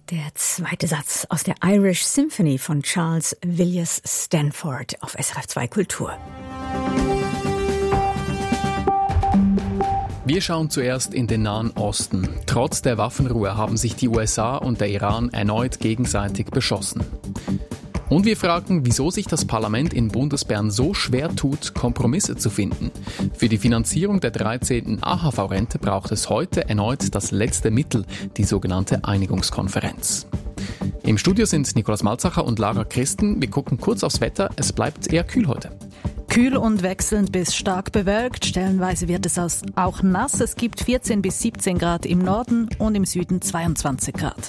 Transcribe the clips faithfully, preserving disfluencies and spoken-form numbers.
Der zweite Satz aus der Irish Symphony von Charles Villiers Stanford auf S R F zwei Kultur. Wir schauen zuerst in den Nahen Osten. Trotz der Waffenruhe haben sich die U S A und der Iran erneut gegenseitig beschossen. Und wir fragen, wieso sich das Parlament in Bundesbern so schwer tut, Kompromisse zu finden. Für die Finanzierung der dreizehnten A H V-Rente braucht es heute erneut das letzte Mittel, die sogenannte Einigungskonferenz. Im Studio sind Nikolaus Malzacher und Lara Christen. Wir gucken kurz aufs Wetter. Es bleibt eher kühl heute. Kühl und wechselnd bis stark bewölkt. Stellenweise wird es auch nass. Es gibt vierzehn bis siebzehn Grad im Norden und im Süden zweiundzwanzig Grad.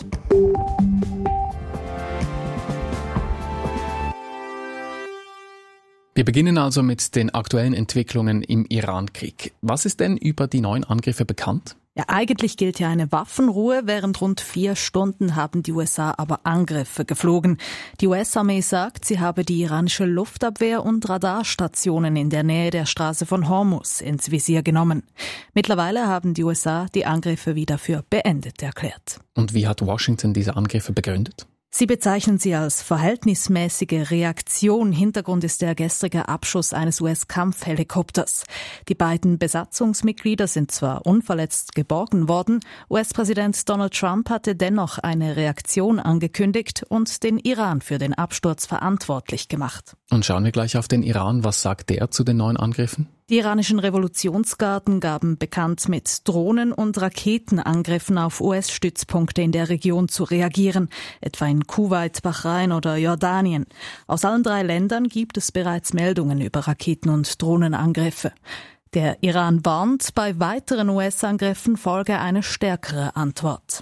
Wir beginnen also mit den aktuellen Entwicklungen im Iran-Krieg. Was ist denn über die neuen Angriffe bekannt? Ja, eigentlich gilt ja eine Waffenruhe. Während rund vier Stunden haben die U S A aber Angriffe geflogen. Die U S-Armee sagt, sie habe die iranische Luftabwehr und Radarstationen in der Nähe der Straße von Hormuz ins Visier genommen. Mittlerweile haben die U S A die Angriffe wieder für beendet erklärt. Und wie hat Washington diese Angriffe begründet? Sie bezeichnen sie als verhältnismäßige Reaktion. Hintergrund ist der gestrige Abschuss eines U S-Kampfhelikopters. Die beiden Besatzungsmitglieder sind zwar unverletzt geborgen worden, U S-Präsident Donald Trump hatte dennoch eine Reaktion angekündigt und den Iran für den Absturz verantwortlich gemacht. Und schauen wir gleich auf den Iran. Was sagt der zu den neuen Angriffen? Die iranischen Revolutionsgarden gaben bekannt, mit Drohnen- und Raketenangriffen auf U S-Stützpunkte in der Region zu reagieren, etwa in Kuwait, Bahrain oder Jordanien. Aus allen drei Ländern gibt es bereits Meldungen über Raketen- und Drohnenangriffe. Der Iran warnt, bei weiteren U S-Angriffen folge eine stärkere Antwort.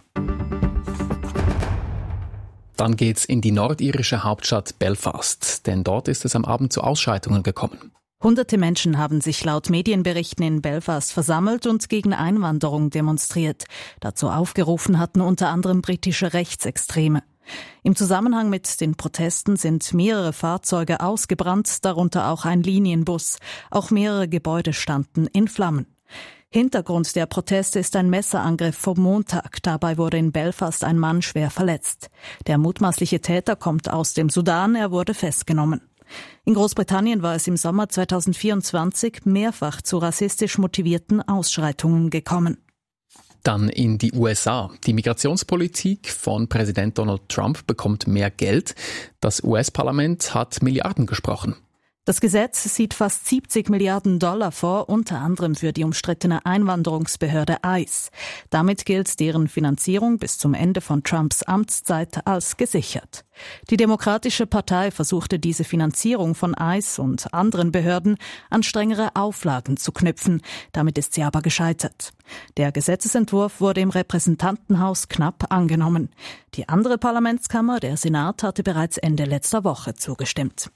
Dann geht's in die nordirische Hauptstadt Belfast, denn dort ist es am Abend zu Ausschreitungen gekommen. Hunderte Menschen haben sich laut Medienberichten in Belfast versammelt und gegen Einwanderung demonstriert. Dazu aufgerufen hatten unter anderem britische Rechtsextreme. Im Zusammenhang mit den Protesten sind mehrere Fahrzeuge ausgebrannt, darunter auch ein Linienbus. Auch mehrere Gebäude standen in Flammen. Hintergrund der Proteste ist ein Messerangriff vom Montag. Dabei wurde in Belfast ein Mann schwer verletzt. Der mutmaßliche Täter kommt aus dem Sudan, er wurde festgenommen. In Großbritannien war es im Sommer zweitausendvierundzwanzig mehrfach zu rassistisch motivierten Ausschreitungen gekommen. Dann in die U S A. Die Migrationspolitik von Präsident Donald Trump bekommt mehr Geld. Das U S-Parlament hat Milliarden gesprochen. Das Gesetz sieht fast siebzig Milliarden Dollar vor, unter anderem für die umstrittene Einwanderungsbehörde I C E. Damit gilt deren Finanzierung bis zum Ende von Trumps Amtszeit als gesichert. Die Demokratische Partei versuchte diese Finanzierung von I C E und anderen Behörden an strengere Auflagen zu knüpfen. Damit ist sie aber gescheitert. Der Gesetzesentwurf wurde im Repräsentantenhaus knapp angenommen. Die andere Parlamentskammer, der Senat, hatte bereits Ende letzter Woche zugestimmt.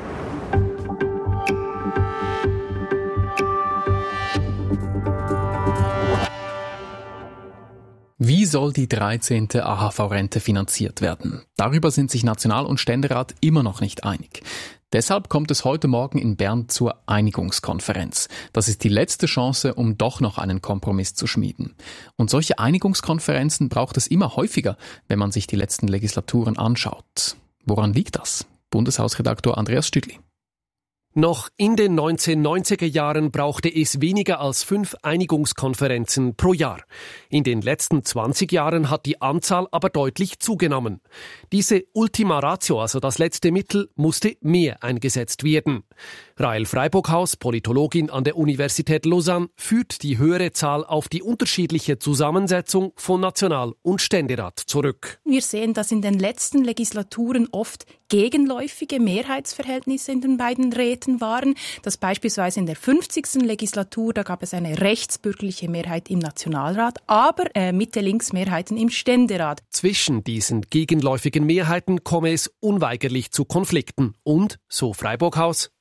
Wie soll die dreizehnte A H V-Rente finanziert werden? Darüber sind sich National- und Ständerat immer noch nicht einig. Deshalb kommt es heute Morgen in Bern zur Einigungskonferenz. Das ist die letzte Chance, um doch noch einen Kompromiss zu schmieden. Und solche Einigungskonferenzen braucht es immer häufiger, wenn man sich die letzten Legislaturen anschaut. Woran liegt das? Bundeshausredaktor Andreas Stüdli. Noch in den neunzehnhundertneunziger Jahren brauchte es weniger als fünf Einigungskonferenzen pro Jahr. In den letzten zwanzig Jahren hat die Anzahl aber deutlich zugenommen. Diese Ultima Ratio, also das letzte Mittel, musste mehr eingesetzt werden. Rahel Freiburghaus, Politologin an der Universität Lausanne, führt die höhere Zahl auf die unterschiedliche Zusammensetzung von National- und Ständerat zurück. Wir sehen, dass in den letzten Legislaturen oft gegenläufige Mehrheitsverhältnisse in den beiden Räten waren. Das beispielsweise in der fünfzigsten Legislatur, da gab es eine rechtsbürgerliche Mehrheit im Nationalrat, aber äh, Mitte-Links-Mehrheiten im Ständerat. Zwischen diesen gegenläufigen Mehrheiten komme es unweigerlich zu Konflikten. Und, so Freiburghaus, da ist eigentlich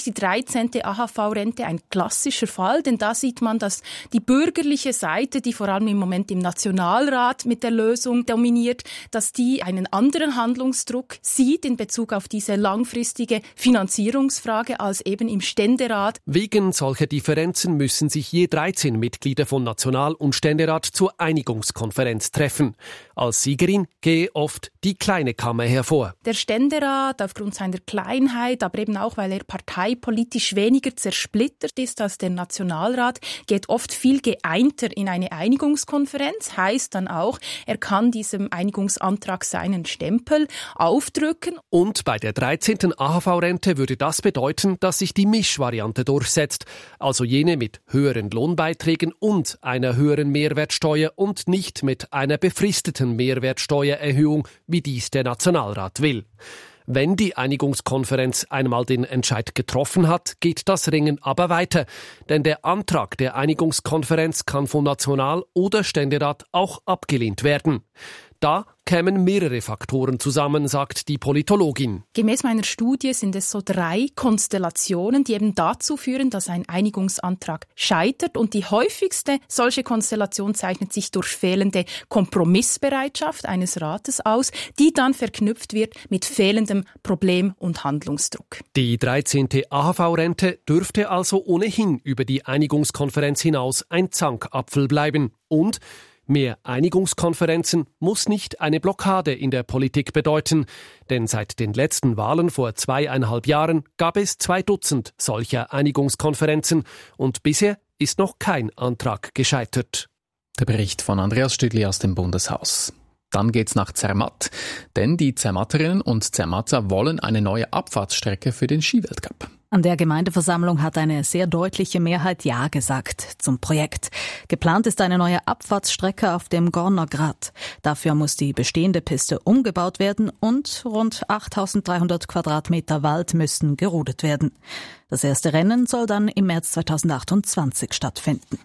natürlich die dreizehnte A H V-Rente ein klassischer Fall, denn da sieht man, dass die bürgerliche Seite, die vor allem im Moment im Nationalrat mit der Lösung dominiert, dass die einen anderen Handlungsdruck sieht in Bezug auf diese langfristige Finanzierungsfrage als eben im Ständerat. Wegen solcher Differenzen müssen sich je dreizehn Mitglieder von National- und Ständerat zur Einigungskonferenz treffen. Als Siegerin gehe oft die kleine Kammer hervor. Der Ständerat, aufgrund seiner Kleinheit, aber eben auch, weil er parteipolitisch weniger zersplittert ist als der Nationalrat, geht oft viel geeinter in eine Einigungskonferenz. Heißt dann auch, er kann diesem Einigungsantrag seinen Stempel aufdrücken. Und bei der dreizehnten A H V-Rente würde das bedeuten, dass sich die Mischvariante durchsetzt. Also jene mit höheren Lohnbeiträgen und einer höheren Mehrwertsteuer und nicht mit einer befristeten Mehrwertsteuererhöhung, wie dies der Nationalrat will. Wenn die Einigungskonferenz einmal den Entscheid getroffen hat, geht das Ringen aber weiter. Denn der Antrag der Einigungskonferenz kann von National- oder Ständerat auch abgelehnt werden. Da kämen mehrere Faktoren zusammen, sagt die Politologin. Gemäß meiner Studie sind es so drei Konstellationen, die eben dazu führen, dass ein Einigungsantrag scheitert. Und die häufigste solche Konstellation zeichnet sich durch fehlende Kompromissbereitschaft eines Rates aus, die dann verknüpft wird mit fehlendem Problem- und Handlungsdruck. Die dreizehnte A H V-Rente dürfte also ohnehin über die Einigungskonferenz hinaus ein Zankapfel bleiben. Und mehr Einigungskonferenzen muss nicht eine Blockade in der Politik bedeuten, denn seit den letzten Wahlen vor zweieinhalb Jahren gab es zwei Dutzend solcher Einigungskonferenzen und bisher ist noch kein Antrag gescheitert. Der Bericht von Andreas Stüdli aus dem Bundeshaus. Dann geht's nach Zermatt, denn die Zermatterinnen und Zermatter wollen eine neue Abfahrtsstrecke für den Skiweltcup. An der Gemeindeversammlung hat eine sehr deutliche Mehrheit Ja gesagt zum Projekt. Geplant ist eine neue Abfahrtsstrecke auf dem Gorner Grat. Dafür muss die bestehende Piste umgebaut werden und rund achttausenddreihundert Quadratmeter Wald müssen gerodet werden. Das erste Rennen soll dann im März zweitausendachtundzwanzig stattfinden.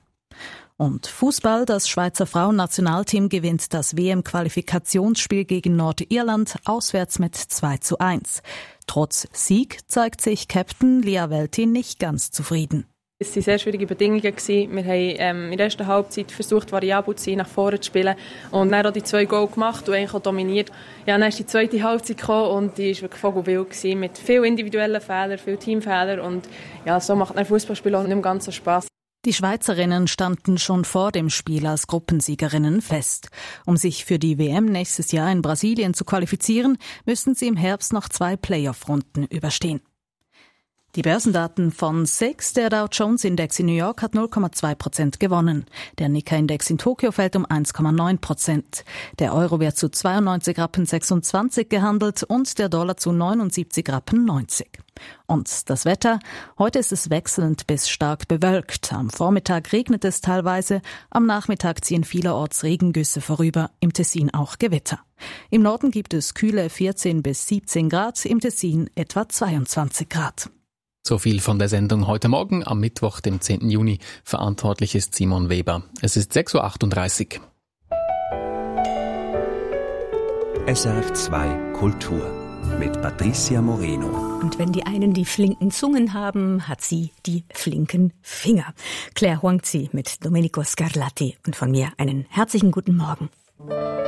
Und Fußball, das Schweizer Frauennationalteam gewinnt das W M-Qualifikationsspiel gegen Nordirland auswärts mit zwei zu eins. Trotz Sieg zeigt sich Captain Lia Welti nicht ganz zufrieden. Es waren sehr schwierige Bedingungen. Wir haben ähm, in der ersten Halbzeit versucht, variabel zu sein, nach vorne zu spielen. Und dann auch die zwei Goal gemacht und eigentlich auch dominiert. Ja, dann ist die zweite Halbzeit gekommen und die war wirklich vogelwild gewesen, mit vielen individuellen Fehlern, vielen Teamfehlern. Und ja, so macht ein Fußballspiel auch nicht mehr ganz so Spass. Die Schweizerinnen standen schon vor dem Spiel als Gruppensiegerinnen fest. Um sich für die W M nächstes Jahr in Brasilien zu qualifizieren, müssen sie im Herbst noch zwei Playoff-Runden überstehen. Die Börsendaten von S I X, der Dow Jones Index in New York, hat null Komma zwei Prozent gewonnen. Der Nikkei-Index in Tokio fällt um eins Komma neun Prozent. Der Euro wird zu zweiundneunzig Rappen sechsundzwanzig gehandelt und der Dollar zu neunundsiebzig Rappen neunzig. Und das Wetter? Heute ist es wechselnd bis stark bewölkt. Am Vormittag regnet es teilweise, am Nachmittag ziehen vielerorts Regengüsse vorüber, im Tessin auch Gewitter. Im Norden gibt es kühle vierzehn bis siebzehn Grad, im Tessin etwa zweiundzwanzig Grad. So viel von der Sendung heute Morgen am Mittwoch, dem zehnten Juni. Verantwortlich ist Simon Weber. Es ist sechs Uhr achtunddreißig. S R F zwei Kultur mit Patricia Moreno. Und wenn die einen die flinken Zungen haben, hat sie die flinken Finger. Claire Huangzi mit Domenico Scarlatti und von mir einen herzlichen guten Morgen.